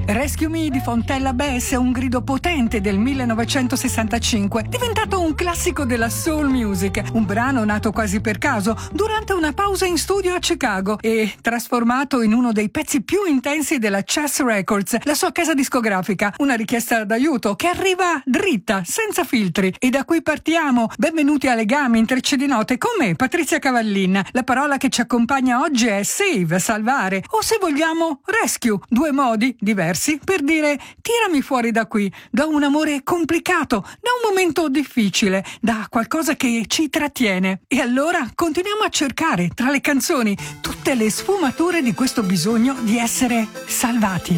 Rescue Me di Fontella Bass è un grido potente del 1965, diventato un classico della soul music, un brano nato quasi per caso durante una pausa in studio a Chicago e trasformato in uno dei pezzi più intensi della Chess Records, la sua casa discografica. Una richiesta d'aiuto che arriva dritta, senza filtri. E da qui partiamo. Benvenuti a Legami, Intrecci di Note con me, Patrizia Cavallin. La parola che ci accompagna oggi è save, salvare, o se vogliamo rescue, due modi diversi per dire tirami fuori da qui, da un amore complicato, da un momento difficile, da qualcosa che ci trattiene. E allora continuiamo a cercare tra le canzoni tutte le sfumature di questo bisogno di essere salvati.